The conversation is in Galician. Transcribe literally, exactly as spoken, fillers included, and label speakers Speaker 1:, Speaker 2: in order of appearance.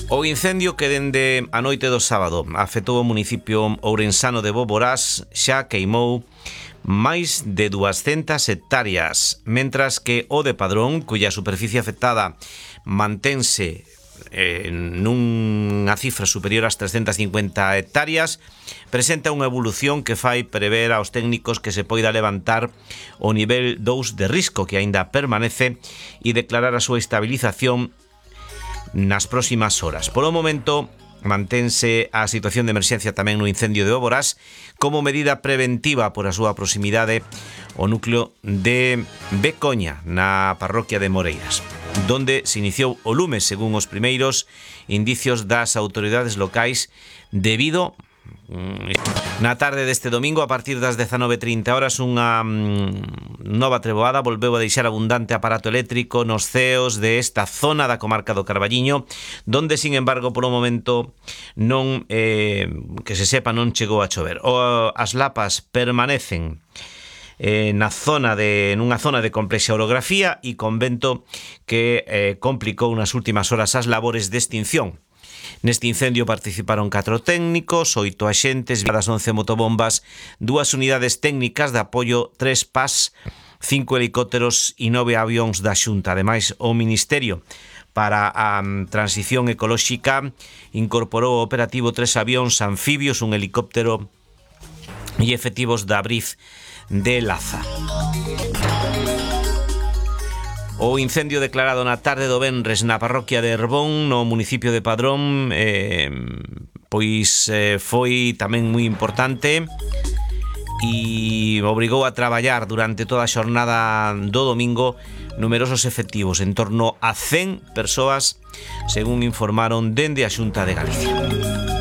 Speaker 1: O incendio que dende a noite do sábado afectou o municipio ourensano de Boborás xa queimou máis de duascentas hectáreas, mentras que o de Padrón, cuya superficie afectada mantense eh, nunha cifra superior ás trescentas cincuenta hectáreas, presenta unha evolución que fai prever aos técnicos que se poida levantar o nivel dous de risco que aínda permanece e declarar a súa estabilización nas próximas horas. Por o momento, mantense a situación de emerxencia tamén no incendio de Boborás como medida preventiva por a súa proximidade ao núcleo de Becoña, na parroquia de Moreiras, donde se iniciou o lume, según os primeiros indicios das autoridades locais, debido na tarde deste domingo, a partir das dezanove e trinta horas, unha mm, nova treboada volveu a deixar abundante aparato eléctrico nos ceos de esta zona da comarca do Carballiño, donde, sin embargo, polo momento non, eh, que se sepa, non chegou a chover. O, as lapas permanecen eh, na zona de, nunha zona de complexa orografía e con vento que eh, complicou nas últimas horas as labores de extinción. Neste incendio participaron catro técnicos, oito axentes, das once motobombas, dúas unidades técnicas de apoio, tres P A S, cinco helicópteros e nove avións da Xunta. Ademais, o Ministerio para a Transición Ecolóxica incorporou ao operativo tres avións anfibios, un helicóptero e efectivos da Briz de Laza. O incendio declarado na tarde do venres na parroquia de Herbón, no municipio de Padrón, eh, pois eh, foi tamén moi importante e obrigou a traballar durante toda a xornada do domingo numerosos efectivos, en torno a cen persoas, según informaron dende a Xunta de Galicia.